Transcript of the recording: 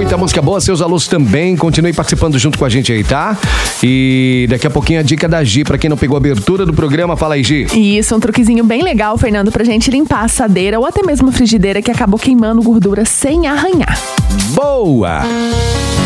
muita música boa, seus alunos também. Continue participando junto com a gente aí, tá? E daqui a pouquinho a dica da Gi, pra quem não pegou a abertura do programa. Fala aí, Gi. Isso, um truquezinho bem legal, Fernando, pra gente limpar a assadeira ou até mesmo a frigideira que acabou queimando gordura sem arranhar. Boa!